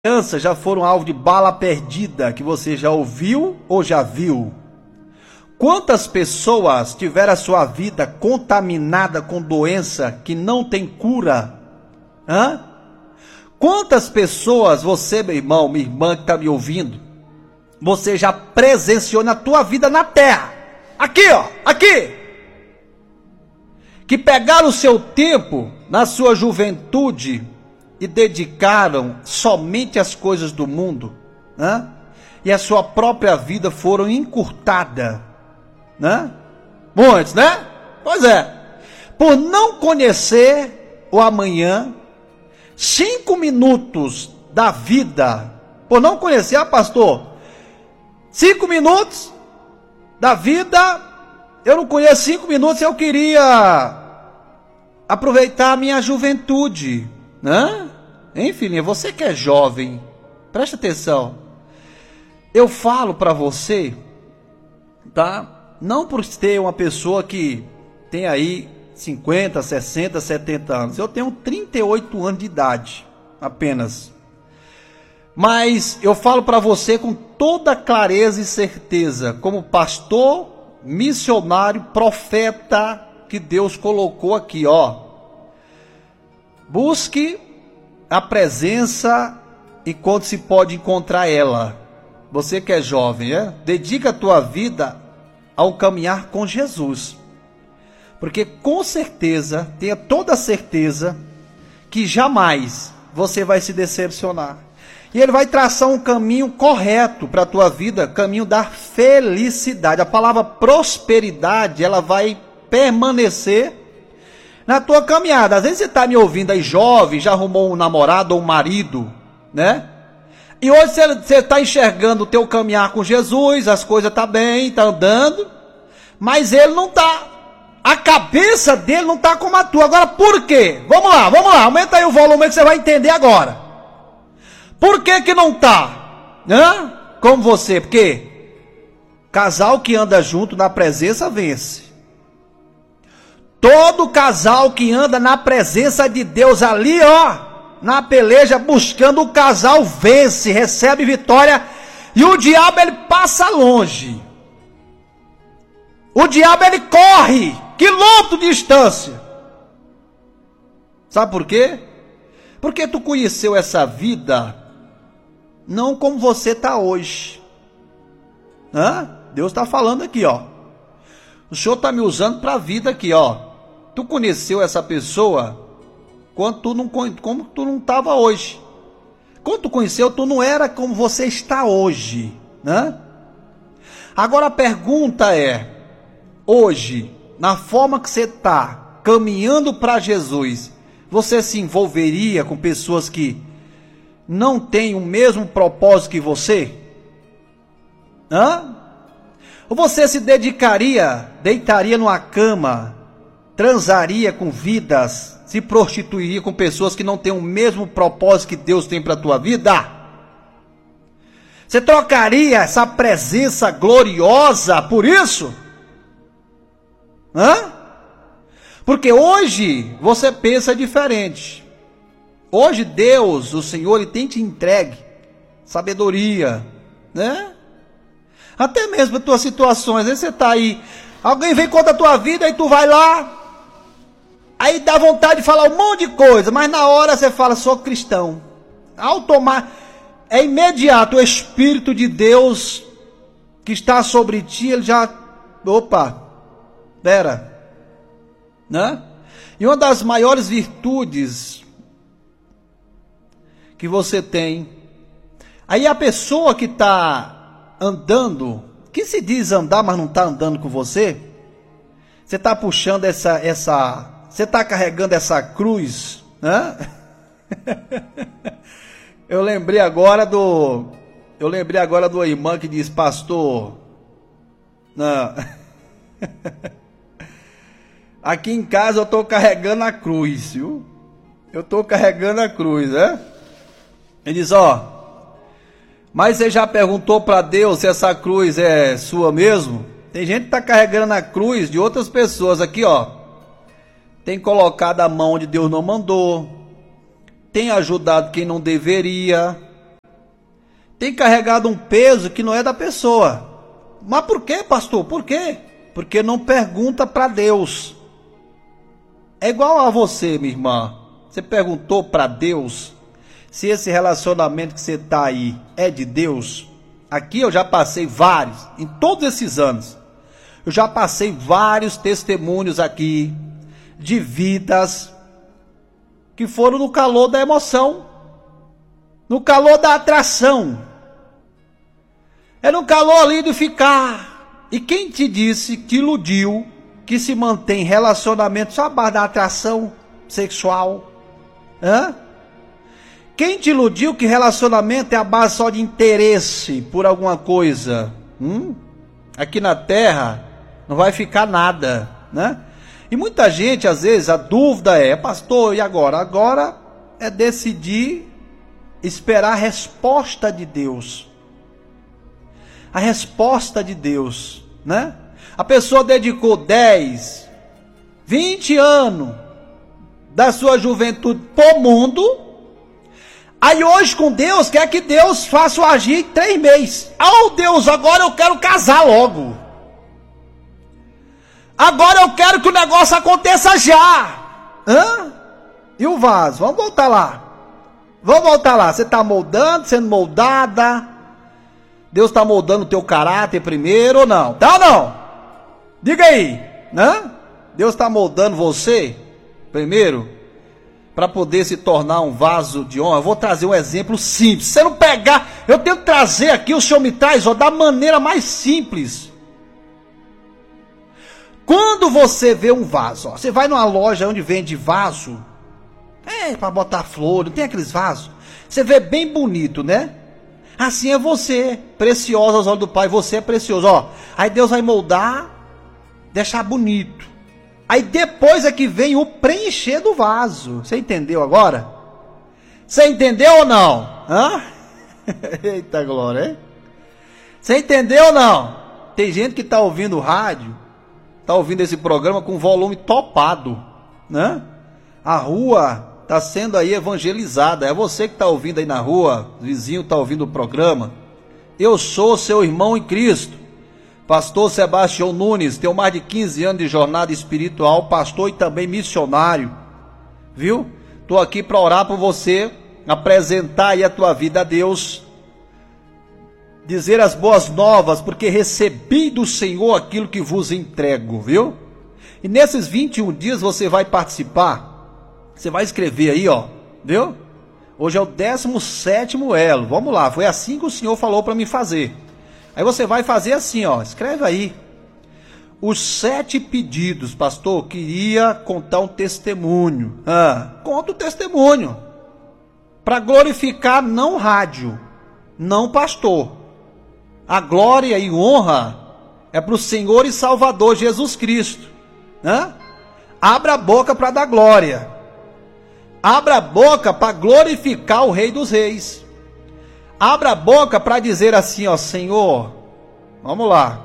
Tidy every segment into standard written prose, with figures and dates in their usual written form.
Crianças já foram alvo de bala perdida, que você já ouviu ou já viu? Quantas pessoas tiveram a sua vida contaminada com doença que não tem cura? Quantas pessoas você, meu irmão, minha irmã que está me ouvindo, você já presenciou na tua vida na terra? Aqui, ó, aqui! Que pegaram o seu tempo na sua juventude e dedicaram somente às coisas do mundo, e a sua própria vida foram encurtadas, muitos, né? Pois é, por não conhecer o amanhã, 5 minutos da vida, por não conhecer, pastor, 5 minutos da vida, eu não conheço 5 minutos, eu queria aproveitar a minha juventude, Hein, filhinha, você que é jovem, preste atenção, eu falo para você, tá? Não por ter uma pessoa que tem aí 50, 60, 70 anos, eu tenho 38 anos de idade, apenas, mas eu falo para você com toda clareza e certeza, como pastor, missionário, profeta, que Deus colocou aqui, ó, busque a presença enquanto se pode encontrar ela. Você que é jovem, dedica a tua vida ao caminhar com Jesus. Porque com certeza, tenha toda a certeza, que jamais você vai se decepcionar. E Ele vai traçar um caminho correto para a tua vida, caminho da felicidade. A palavra prosperidade, ela vai permanecer na tua caminhada. Às vezes você está me ouvindo aí jovem, já arrumou um namorado ou um marido, E hoje você está enxergando o teu caminhar com Jesus, as coisas estão bem, está andando, mas ele não está. A cabeça dele não está como a tua. Agora por quê? Vamos lá, aumenta aí o volume que você vai entender agora. Por que que não está? Como você? Porque casal que anda junto na presença vence. Todo casal que anda na presença de Deus ali, ó, na peleja, buscando o casal, vence, recebe vitória, e o diabo ele passa longe. O diabo ele corre quilômetro de distância. Sabe por quê? Porque tu conheceu essa vida não como você está hoje. Deus está falando aqui, ó. O Senhor está me usando para a vida aqui, ó. Tu conheceu essa pessoa como tu não estava hoje. Quando tu conheceu, tu não era como você está hoje, Agora a pergunta é, hoje, na forma que você está caminhando para Jesus, você se envolveria com pessoas que não têm o mesmo propósito que você? Ou você se dedicaria, deitaria numa cama, transaria com vidas, se prostituiria com pessoas que não têm o mesmo propósito que Deus tem para a tua vida? Você trocaria essa presença gloriosa por isso? Porque hoje você pensa diferente. Hoje Deus, o Senhor, Ele tem te entregue sabedoria, Até mesmo as tuas situações. Às vezes você está aí, alguém vem contra a tua vida, aí tu vai lá, aí dá vontade de falar um monte de coisa, mas na hora você fala, sou cristão. É imediato, o Espírito de Deus que está sobre ti, ele já, pera, E uma das maiores virtudes que você tem, aí a pessoa que está andando, que se diz andar, mas não está andando com você, você está puxando você está carregando essa cruz, Eu lembrei agora do irmão que diz, pastor, não, aqui em casa eu estou carregando a cruz, viu? Eu estou carregando a cruz, Ele diz, mas você já perguntou para Deus se essa cruz é sua mesmo? Tem gente que está carregando a cruz de outras pessoas aqui, tem colocado a mão onde Deus não mandou, tem ajudado quem não deveria, tem carregado um peso que não é da pessoa. Mas por quê, pastor? Por quê? Porque não pergunta para Deus. É igual a você, minha irmã. Você perguntou para Deus se esse relacionamento que você está aí é de Deus? Aqui eu já passei vários, em todos esses anos, eu já passei vários testemunhos aqui de vidas que foram no calor da emoção, no calor da atração, é no calor ali de ficar. E quem te disse, te iludiu, que se mantém relacionamento só à base da atração sexual? Hã? Quem te iludiu que relacionamento é a base só de interesse por alguma coisa? Aqui na terra não vai ficar nada, né? E muita gente, às vezes, a dúvida é: pastor, e agora? Agora é decidir esperar a resposta de Deus. A resposta de Deus, né? A pessoa dedicou 10, 20 anos da sua juventude para o mundo. Aí hoje com Deus, quer que Deus faça o agir em 3 meses. Deus, agora eu quero casar logo. Agora eu quero que o negócio aconteça já. E o vaso? Vamos voltar lá. Você está moldando, sendo moldada. Deus está moldando o teu caráter primeiro ou não? Tá ou não? Diga aí. Deus está moldando você primeiro para poder se tornar um vaso de honra. Eu vou trazer um exemplo simples. Se você não pegar, eu tenho que trazer aqui, o Senhor me traz da maneira mais simples. Quando você vê um vaso, você vai numa loja onde vende vaso, para botar flor, não tem aqueles vasos? Você vê bem bonito, né? Assim é você, preciosa aos olhos do Pai, você é precioso. Aí Deus vai moldar, deixar bonito. Aí depois é que vem o preencher do vaso. Você entendeu agora? Você entendeu ou não? Eita glória, hein? Você entendeu ou não? Tem gente que está ouvindo rádio, está ouvindo esse programa com volume topado, né? A rua está sendo aí evangelizada. É você que está ouvindo aí na rua, o vizinho está ouvindo o programa. Eu sou seu irmão em Cristo, pastor Sebastião Nunes, tenho mais de 15 anos de jornada espiritual, pastor e também missionário, viu? Estou aqui para orar por você, apresentar aí a tua vida a Deus, dizer as boas novas, porque recebi do Senhor aquilo que vos entrego, viu? E nesses 21 dias você vai participar, você vai escrever aí, viu? Hoje é o 17º elo, vamos lá, foi assim que o Senhor falou para mim fazer. Aí você vai fazer assim, escreve aí. Os 7 pedidos, pastor, queria contar um testemunho. Conta o testemunho. Para glorificar não rádio, não pastor. A glória e honra é para o Senhor e Salvador Jesus Cristo. Abra a boca para dar glória. Abra a boca para glorificar o Rei dos Reis. Abra a boca para dizer assim, Senhor, vamos lá.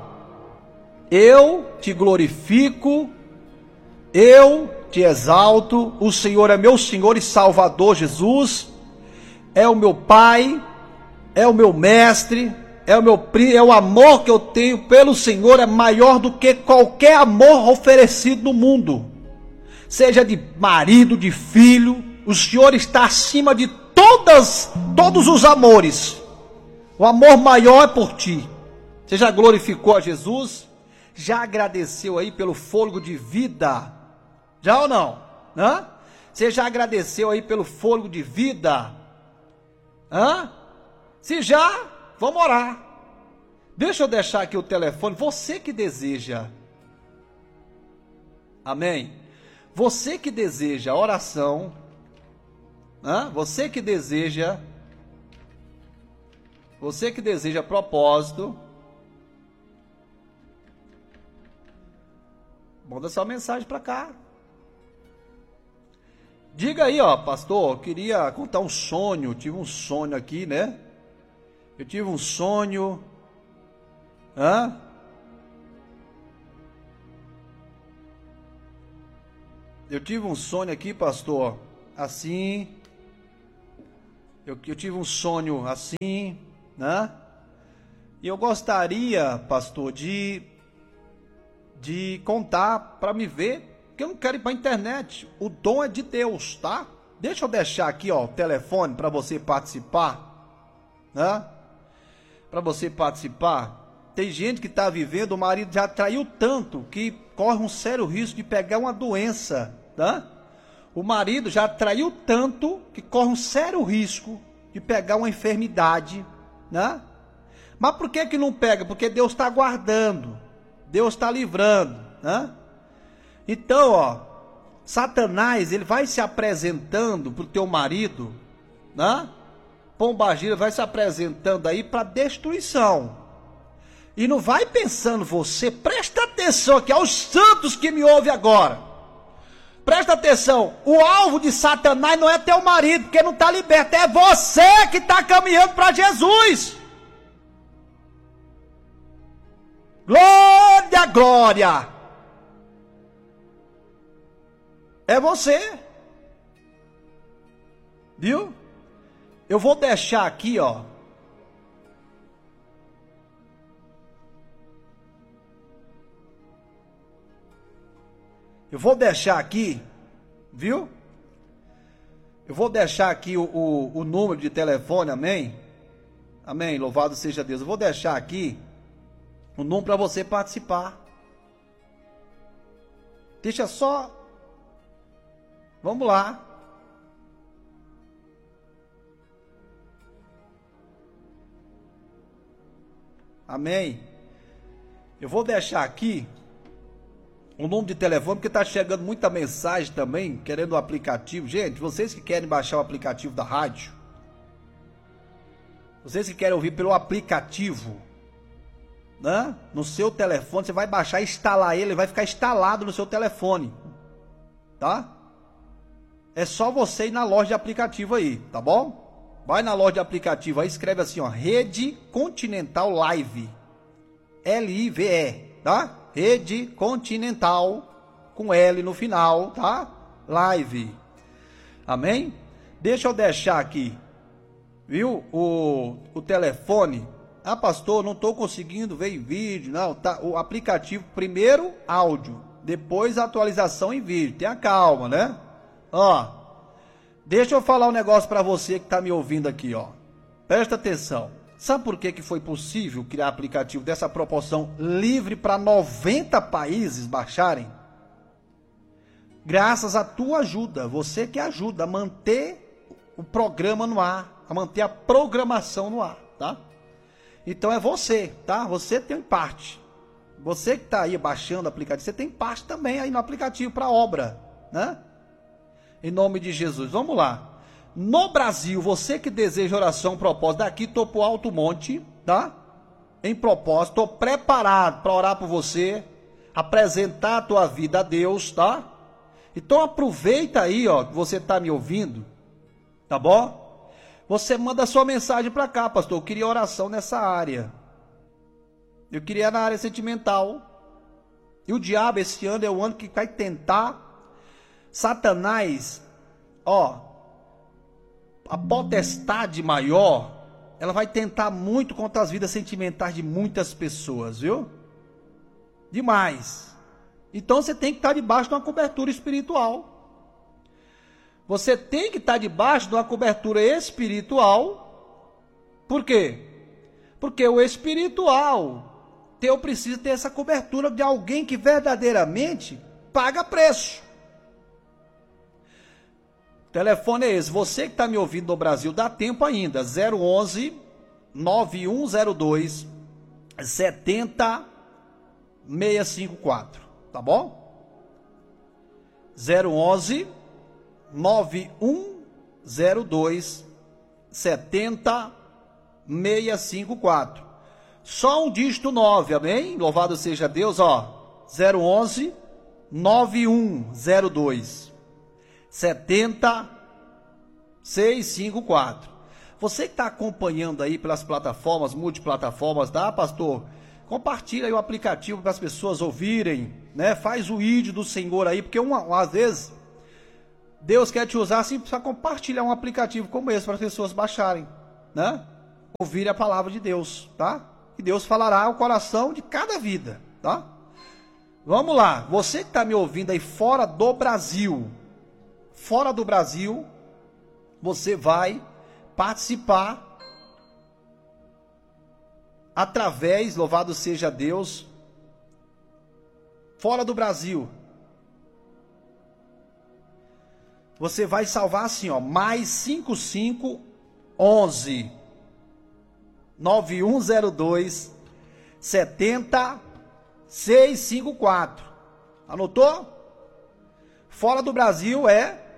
Eu te glorifico, eu te exalto, o Senhor é meu Senhor e Salvador Jesus, é o meu Pai, é o meu Mestre, é o amor que eu tenho pelo Senhor é maior do que qualquer amor oferecido no mundo, seja de marido, de filho. O Senhor está acima de todos os amores. O amor maior é por ti. Você já glorificou a Jesus? Já agradeceu aí pelo fôlego de vida? Já ou não? Você já agradeceu aí pelo fôlego de vida? Se já, vamos orar. Deixa eu deixar aqui o telefone. Você que deseja, amém? Você que deseja oração, você que deseja propósito, manda sua mensagem para cá. Diga aí, pastor, eu queria contar um sonho. Tive um sonho aqui, né? Eu tive um sonho. Eu tive um sonho aqui, pastor, assim. Eu tive um sonho assim. né? E eu gostaria, pastor, de contar para me ver, porque eu não quero ir para a internet. O dom é de Deus, tá? Deixa eu deixar aqui, ó, o telefone para você participar, né? Para você participar. Tem gente que está vivendo, o marido já traiu tanto que corre um sério risco de pegar uma doença, tá? O marido já traiu tanto que corre um sério risco de pegar uma enfermidade, né? Mas por que não pega? Porque Deus está guardando, Deus está livrando, né? Então, ó, Satanás, ele vai se apresentando pro teu marido, né? Pombagira vai se apresentando aí para destruição. E não vai pensando você, presta atenção aqui aos santos que me ouvem agora. Presta atenção, o alvo de Satanás não é teu marido, porque não está liberto, é você que está caminhando para Jesus. Glória, glória. É você. Viu? Eu vou deixar aqui, ó. Eu vou deixar aqui, viu? Eu vou deixar aqui o número de telefone, amém? Amém, louvado seja Deus. Eu vou deixar aqui o número para você participar. Deixa só. Vamos lá. Amém. Eu vou deixar aqui o número de telefone, porque está chegando muita mensagem também, querendo o aplicativo. Gente, vocês que querem baixar o aplicativo da rádio, vocês que querem ouvir pelo aplicativo, né? No seu telefone, você vai baixar e instalar ele vai ficar instalado no seu telefone, tá? É só você ir na loja de aplicativo aí, tá bom? Vai na loja de aplicativo aí, escreve assim, ó, Rede Continental Live, L-I-V-E, tá? Rede Continental, com L no final, tá? Live. Amém? Deixa eu deixar aqui, viu? O telefone. Ah, pastor, não estou conseguindo ver em vídeo. Não, tá? O aplicativo, primeiro áudio, depois atualização em vídeo. Tenha calma, né? Ó, deixa eu falar um negócio para você que está me ouvindo aqui, ó. Presta atenção. Sabe por que foi possível criar aplicativo dessa proporção livre para 90 países baixarem? Graças à tua ajuda, você que ajuda a manter o programa no ar, a manter a programação no ar, tá? Então é você, tá? Você tem parte. Você que está aí baixando o aplicativo, você tem parte também aí no aplicativo para obra, né? Em nome de Jesus, vamos lá. No Brasil, você que deseja oração, propósito, daqui estou pro Alto Monte, tá? Em propósito, estou preparado para orar por você, apresentar a tua vida a Deus, tá? Então aproveita aí, ó, que você está me ouvindo, tá bom? Você manda a sua mensagem para cá, pastor, eu queria oração nessa área. Eu queria na área sentimental. E o diabo esse ano é o ano que vai tentar. Satanás, ó, a potestade maior, ela vai tentar muito contra as vidas sentimentais de muitas pessoas, viu? Demais. Então você tem que estar debaixo de uma cobertura espiritual. Você tem que estar debaixo de uma cobertura espiritual. Por quê? Porque o espiritual, eu preciso ter essa cobertura de alguém que verdadeiramente paga preço. O telefone é esse, você que está me ouvindo no Brasil, dá tempo ainda, 011 9102 70654, tá bom? 011 9102 70654, só um dígito 9, amém? Louvado seja Deus, ó, 011 9102 70654. Você que está acompanhando aí pelas plataformas, multiplataformas, dá, pastor? Compartilha aí o aplicativo para as pessoas ouvirem, né? Faz o vídeo do Senhor aí, porque às vezes Deus quer te usar assim para compartilhar um aplicativo como esse para as pessoas baixarem, né? ouvir a palavra de Deus, tá? E Deus falará ao coração de cada vida, tá? Vamos lá, você que está me ouvindo aí fora do Brasil, você vai participar através, louvado seja Deus, fora do Brasil. Você vai salvar assim, ó, mais 5511 9102 70654. Anotou? Fora do Brasil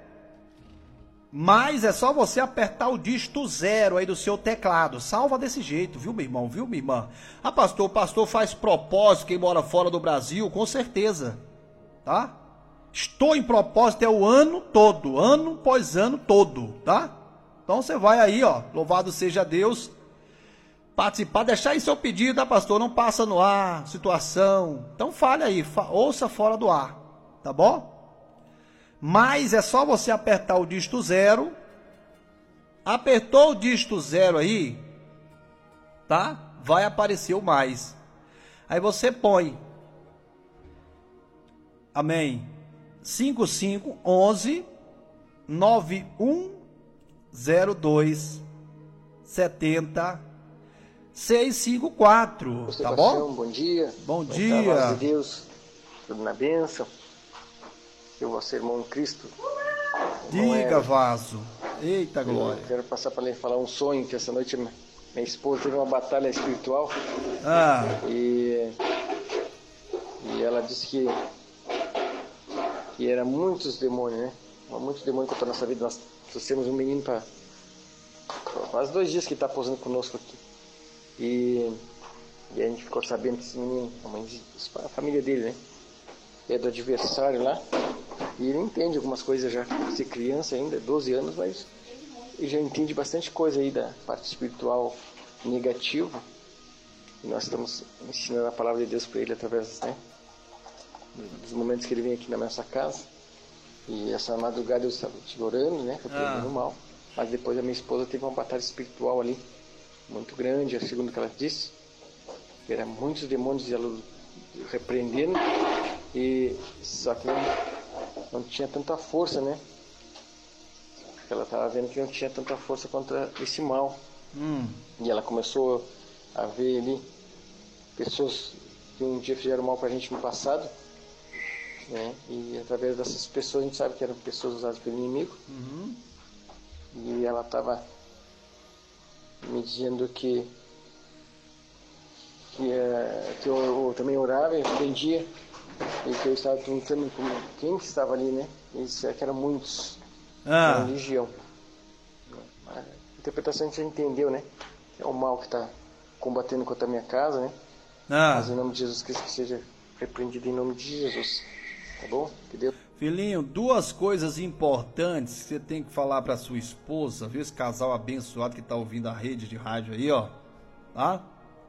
mas é só você apertar o dígito 0 aí do seu teclado. Salva desse jeito, viu, meu irmão? Viu, minha irmã? Ah, pastor, o pastor faz propósito quem mora fora do Brasil? Com certeza, tá? Estou em propósito o ano todo, ano após ano todo, tá? Então você vai aí, ó, louvado seja Deus, participar, deixar aí seu pedido, tá, pastor? Não passa no ar, situação. Então fale aí, ouça fora do ar, tá bom? Mas é só você apertar o dígito 0. Apertou o dígito 0 aí, tá? Vai aparecer o mais. Aí você põe, amém, 5511 9102 70654, tá bom? Bom dia. Bom dia. Paz de Deus, tudo na bênção. Eu, vosso irmão em Cristo. Diga, vaso. Eita glória. Eu quero passar para lhe falar um sonho que essa noite minha esposa teve uma batalha espiritual. E ela disse que era muitos demônios, né? Muitos demônios contra a nossa vida. Nós trouxemos um menino para quase 2 dias que está posando conosco aqui. E a gente ficou sabendo que esse menino, a família dele, né? É do adversário lá. E ele entende algumas coisas já, ser criança ainda, 12 anos, mas ele já entende bastante coisa aí da parte espiritual negativa. E nós estamos ensinando a palavra de Deus para ele através, né, dos momentos que ele vem aqui na nossa casa. E essa madrugada eu estava orando, né, repreendendo mal. Mas depois a minha esposa teve uma batalha espiritual ali, muito grande, segundo o que ela disse. Eram muitos demônios e ela repreendendo. E só que não tinha tanta força, né? Ela estava vendo que não tinha tanta força contra esse mal. E ela começou a ver ali pessoas que um dia fizeram mal pra gente no passado, né? E através dessas pessoas a gente sabe que eram pessoas usadas pelo inimigo. E ela estava me dizendo que eu também orava e repreendia. E que eu estava perguntando quem que estava ali, né? E disseram que eram muitos da religião. A interpretação a gente já entendeu, né? Que é o mal que está combatendo contra a minha casa, né? Mas em nome de Jesus Cristo que seja repreendido em nome de Jesus. Tá bom? Que Deus... Filhinho, 2 coisas importantes que você tem que falar para sua esposa, viu? Esse casal abençoado que está ouvindo a rede de rádio aí, ó. Tá?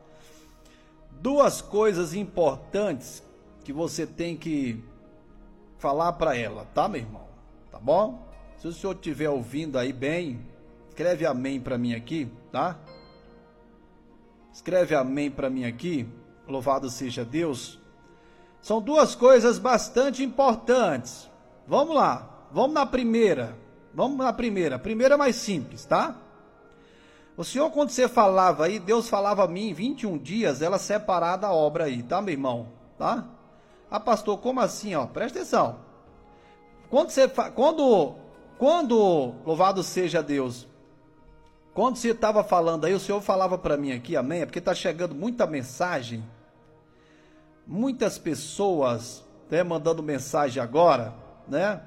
2 coisas importantes que você tem que falar para ela, tá, meu irmão? Tá bom? Se o senhor estiver ouvindo aí bem, escreve amém para mim aqui, tá? Escreve amém para mim aqui, louvado seja Deus. São 2 coisas bastante importantes. Vamos lá, vamos na primeira. A primeira é mais simples, tá? O senhor, quando você falava aí, Deus falava a mim em 21 dias, ela separar da obra aí, tá, meu irmão? Tá? Ah, pastor, como assim, ó? Presta atenção. Quando, louvado seja Deus, quando você estava falando aí, o senhor falava para mim aqui, amém? É porque está chegando muita mensagem, muitas pessoas, né, mandando mensagem agora, né?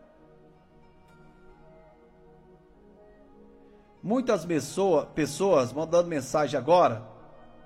Muitas pessoas mandando mensagem agora.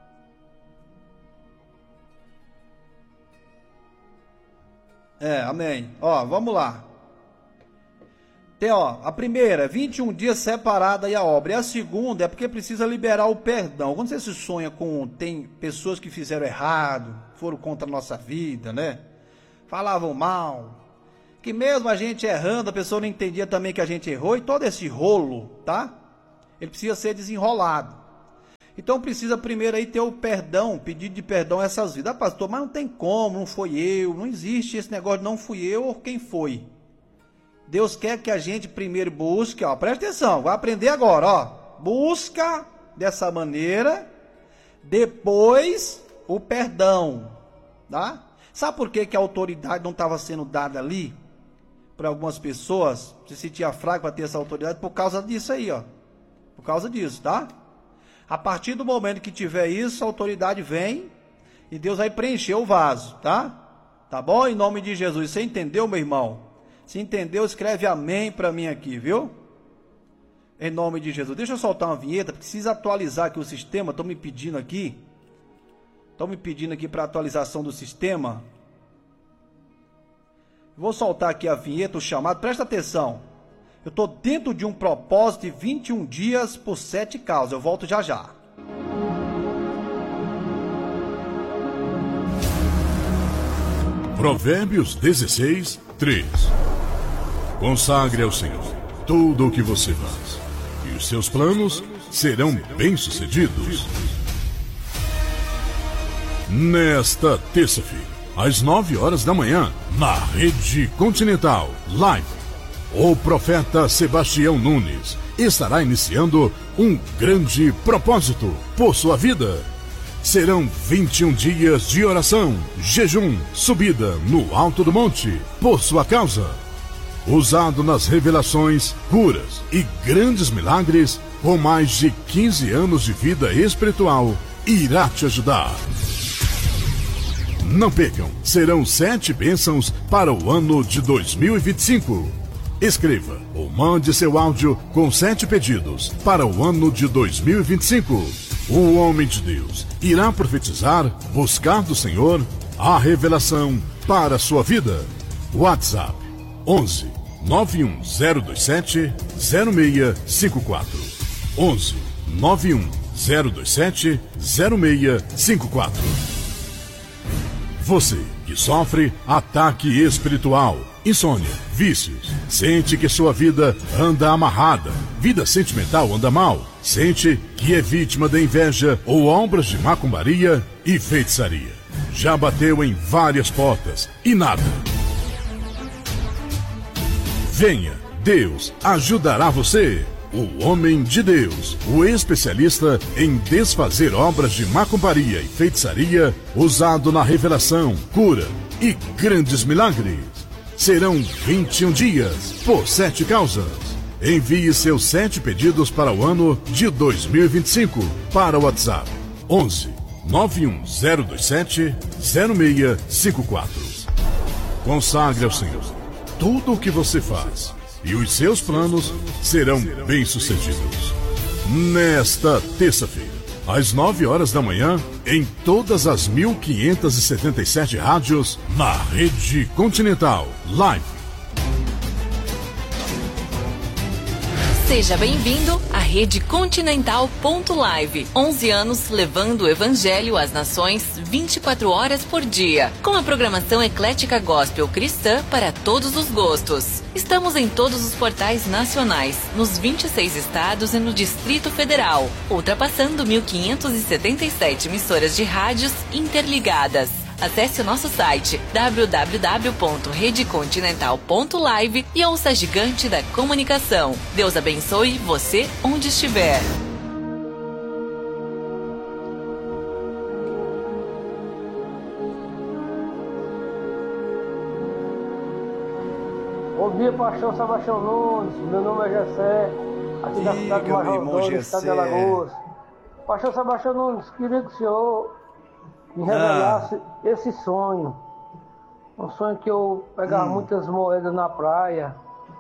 Amém. Ó, vamos lá. Tem, ó, a primeira, 21 dias separada e a obra. E a segunda é porque precisa liberar o perdão. Quando você se sonha tem pessoas que fizeram errado, foram contra a nossa vida, né? Falavam mal. Que mesmo a gente errando, a pessoa não entendia também que a gente errou. E todo esse rolo, tá? Ele precisa ser desenrolado. Então precisa primeiro aí ter o perdão, pedido de perdão a essas vidas. Ah, pastor, mas não tem como, não foi eu, não existe esse negócio de não fui eu ou quem foi. Deus quer que a gente primeiro busque, ó, presta atenção, vai aprender agora, ó. Busca dessa maneira, depois o perdão, tá? Sabe por que a autoridade não estava sendo dada ali? Para algumas pessoas, se sentia fraco para ter essa autoridade, por causa disso aí, ó. Por causa disso, tá? A partir do momento que tiver isso, a autoridade vem e Deus vai preencher o vaso, tá? Tá bom? Em nome de Jesus. Você entendeu, meu irmão? Se entendeu, escreve amém para mim aqui, viu? Em nome de Jesus. Deixa eu soltar uma vinheta, precisa atualizar aqui o sistema, estão me pedindo aqui. Estão me pedindo aqui para atualização do sistema. Vou soltar aqui a vinheta, o chamado, presta atenção. Eu estou dentro de um propósito de 21 dias por 7 causas. Eu volto já já. Provérbios 16, 3. Consagre ao Senhor tudo o que você faz, e os seus planos serão bem-sucedidos. Nesta terça-feira, às 9 horas da manhã, na Rede Continental Live, o profeta Sebastião Nunes estará iniciando um grande propósito por sua vida. Serão 21 dias de oração, jejum, subida no alto do monte por sua causa. Usado nas revelações, curas e grandes milagres, com mais de 15 anos de vida espiritual, irá te ajudar. Não percam, serão 7 bênçãos para o ano de 2025. Escreva ou mande seu áudio com 7 pedidos para o ano de 2025. O homem de Deus irá profetizar, buscar do Senhor a revelação para a sua vida. WhatsApp 11 91027 0654. 11 91027 0654. Você que sofre ataque espiritual, insônia, vícios, sente que sua vida anda amarrada, vida sentimental anda mal, sente que é vítima da inveja ou obras de macumbaria e feitiçaria. Já bateu em várias portas e nada. Venha, Deus ajudará você. O homem de Deus, o especialista em desfazer obras de macumbaria e feitiçaria, usado na revelação, cura e grandes milagres. Serão 21 dias por 7 causas. Envie seus 7 pedidos para o ano de 2025 para o WhatsApp 11 91027 0654. Consagre ao Senhor tudo o que você faz, e os seus planos serão bem-sucedidos. Nesta terça-feira, às 9 horas da manhã, em todas as 1577 rádios, na Rede Continental Live. Seja bem-vindo à Rede Continental.live. 11 anos levando o Evangelho às nações 24 horas por dia. Com a programação eclética gospel cristã para todos os gostos. Estamos em todos os portais nacionais, nos 26 estados e no Distrito Federal, ultrapassando 1577 emissoras de rádios interligadas. Acesse o nosso site www.redecontinental.live e ouça a gigante da comunicação. Deus abençoe você onde estiver. Bom dia, pastor Sebastião Nunes. Meu nome é Jessé, aqui da cidade de Majordão, do estado de Alagoas. Pastor Sebastião Nunes, queria que o senhor me revelasse esse sonho. Um sonho que eu pegava muitas moedas na praia.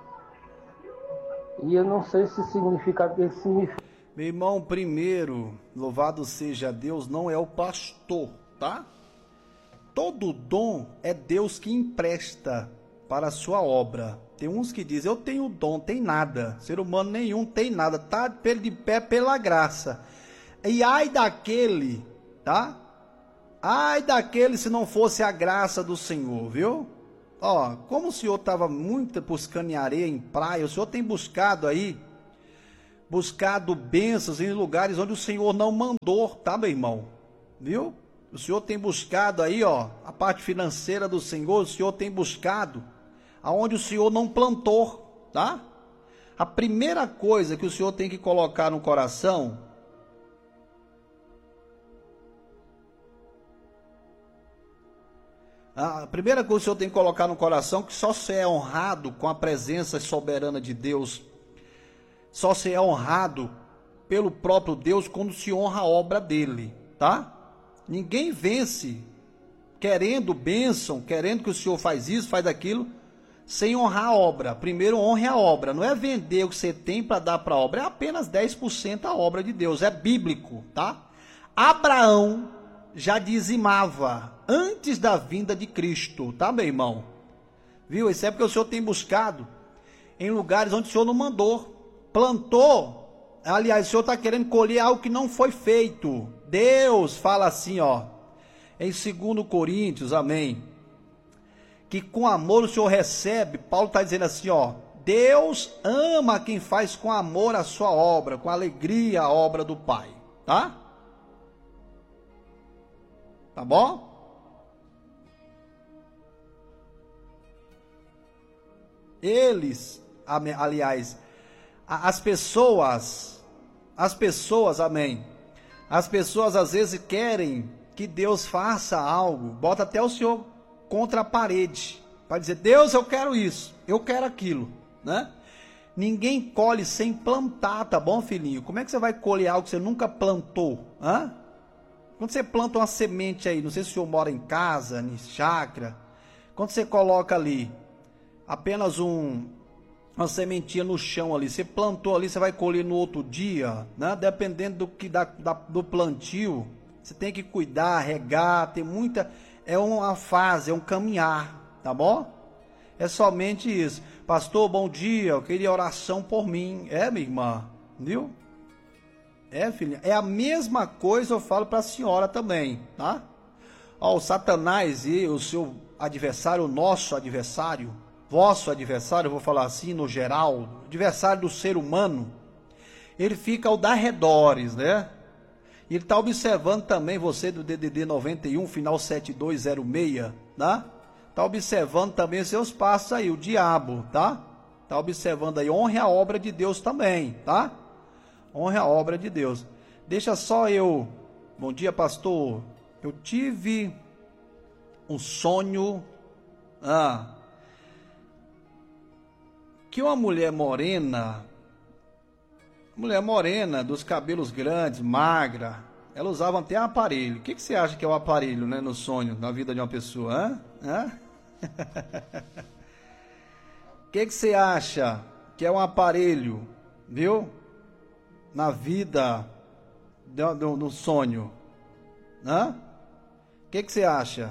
E eu não sei se significa. Meu irmão, primeiro, louvado seja Deus, não é o pastor, tá? Todo dom é Deus que empresta para a sua obra. Tem uns que dizem, eu tenho dom, tem nada. Ser humano nenhum tem nada, tá de pé pela graça. E ai daquele, tá? Ai daquele se não fosse a graça do Senhor, viu? Ó, como o senhor estava muito buscando em areia, em praia, o senhor tem buscado aí buscado bênçãos em lugares onde o Senhor não mandou, tá, meu irmão? Viu? O Senhor tem buscado aí, ó, a parte financeira do Senhor, o Senhor tem buscado aonde o Senhor não plantou, tá? A primeira coisa que o Senhor tem que colocar no coração que o Senhor tem que colocar no coração, que só se é honrado com a presença soberana de Deus, só se é honrado pelo próprio Deus quando se honra a obra dele, tá? Ninguém vence querendo bênção, querendo que o Senhor faz isso, faz aquilo, sem honrar a obra. Primeiro honre a obra, não é vender o que você tem para dar para a obra, é apenas 10% a obra de Deus, é bíblico, tá? Abraão já dizimava antes da vinda de Cristo, tá, meu irmão? Viu? Isso é porque o Senhor tem buscado em lugares onde o Senhor não mandou, plantou. Aliás, o Senhor está querendo colher algo que não foi feito. Deus fala assim, ó, em 2 Coríntios, amém, que com amor o Senhor recebe. Paulo está dizendo assim, ó, Deus ama quem faz com amor a sua obra, com alegria a obra do Pai, tá? Tá bom? Eles, aliás, as pessoas, amém, as pessoas às vezes querem que Deus faça algo, bota até o Senhor contra a parede, para dizer, Deus, eu quero isso, eu quero aquilo, né? Ninguém colhe sem plantar, tá bom, filhinho? Como é que você vai colher algo que você nunca plantou, hã? Quando você planta uma semente aí, não sei se o senhor mora em casa, em chácara, quando você coloca ali apenas uma sementinha no chão ali, você plantou ali, você vai colher no outro dia, né? Dependendo do plantio, você tem que cuidar, regar, tem muita, é uma fase, é um caminhar, tá bom? É somente isso. Pastor, bom dia, eu queria oração por mim. É, minha irmã, viu? É, filha, é a mesma coisa eu falo para a senhora também, tá? Ó, o Satanás e o seu adversário, o nosso adversário, vosso adversário, eu vou falar assim no geral, adversário do ser humano, ele fica ao dar redores, né? Ele está observando também você do DDD 91, final 7206, tá? Está observando também seus passos aí, o diabo, tá? Está observando aí, honre a obra de Deus também, tá? Honre a obra de Deus. Deixa só eu... Bom dia, pastor. Eu tive um sonho... que uma mulher morena, dos cabelos grandes, magra, ela usava até um aparelho. O que você acha que é o aparelho, né, no sonho, na vida de uma pessoa? O que você acha que é um aparelho, viu? Na vida no sonho. O que você acha?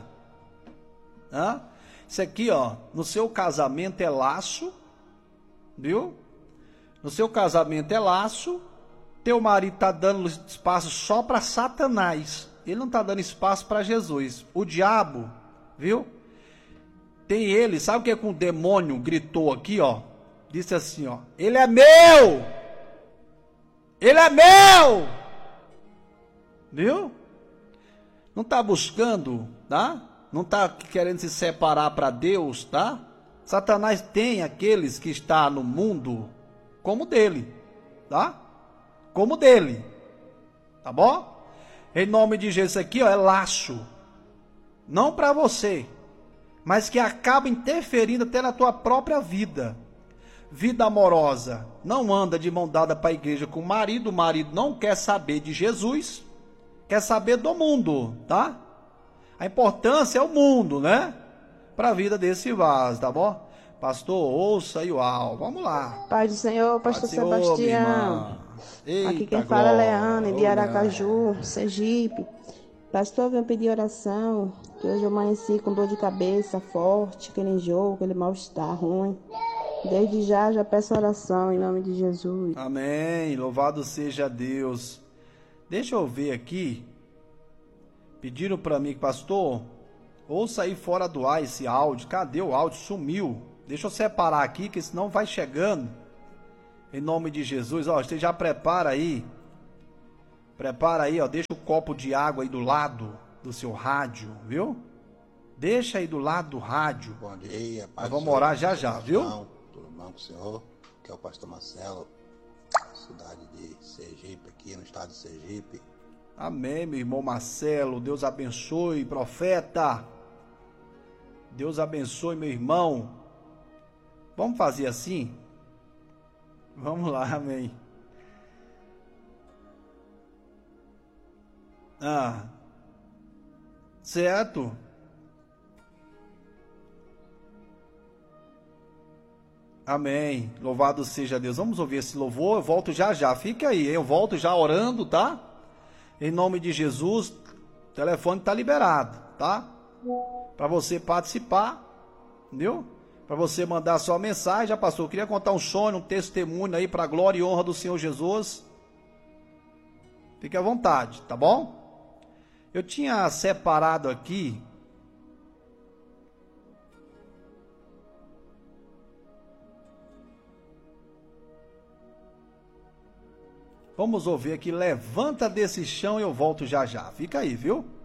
Isso aqui, ó, no seu casamento é laço, viu? No seu casamento é laço. Teu marido está dando espaço só para Satanás. Ele não está dando espaço para Jesus. O diabo, viu? Tem ele, sabe o que é que um demônio gritou aqui, ó? Disse assim, ó, ele é meu! Ele é meu! Viu? Não está buscando, tá? Não está querendo se separar para Deus, tá? Satanás tem aqueles que estão no mundo como dele, tá? Como dele, tá bom? Em nome de Jesus, aqui, ó, é laço. Não para você, mas que acaba interferindo até na tua própria vida. Vida amorosa, não anda de mão dada para a igreja com o marido não quer saber de Jesus, quer saber do mundo, tá? A importância é o mundo, né? Para a vida desse vaso, tá bom? Pastor, ouça aí o áudio, vamos lá. Paz do Senhor, pastor Sebastião. Eita, aqui quem fala é Leana, de Aracaju, Sergipe. Pastor, eu venho pedir oração, que hoje eu amanheci com dor de cabeça forte, aquele enjoo, aquele mal-estar ruim. Desde já peço oração em nome de Jesus. Amém, louvado seja Deus. Deixa eu ver aqui. Pediram para mim, pastor, ouça aí fora do ar esse áudio. Cadê o áudio? Sumiu. Deixa eu separar aqui, que senão vai chegando Em nome de Jesus, ó, você já prepara aí. Prepara aí, ó, deixa o copo de água aí do lado do seu rádio, viu? Deixa aí do lado do rádio. Bom dia, nós vamos orar já já, viu? Tudo bom com o senhor? Que é o pastor Marcelo, cidade de Sergipe, aqui no estado de Sergipe. Amém, meu irmão Marcelo. Deus abençoe, profeta. Deus abençoe, meu irmão. Vamos fazer assim? Vamos lá, amém. Certo? Amém. Louvado seja Deus. Vamos ouvir esse louvor. Eu volto já já. Fica aí, hein? Eu volto já orando, tá? Em nome de Jesus. O telefone tá liberado, tá? Para você participar, entendeu? Para você mandar sua mensagem. Já passou. Eu queria contar um sonho, um testemunho aí para a glória e honra do Senhor Jesus. Fique à vontade, tá bom? Eu tinha separado aqui vamos ouvir aqui, levanta desse chão e eu volto já já. Fica aí, viu?